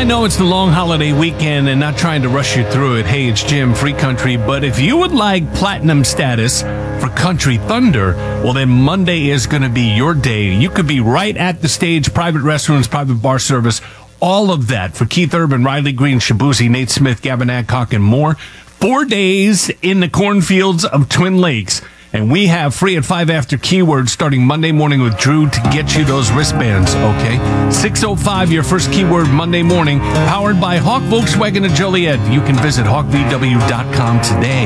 I know it's the long holiday weekend and not trying to rush you through it. Hey, it's Jim, Free Country. But if you would like platinum status for Country Thunder, well, then Monday is going to be your day. You could be right at the stage, private restrooms, private bar service, all of that for Keith Urban, Riley Green, Shabuzi, Nate Smith, Gavin Adcock, and more. 4 days in the cornfields of Twin Lakes. And we have free at 5 after keywords starting Monday morning with Drew to get you those wristbands, okay? 6:05, your first keyword Monday morning, powered by Hawk Volkswagen of Joliet. You can visit hawkvw.com today.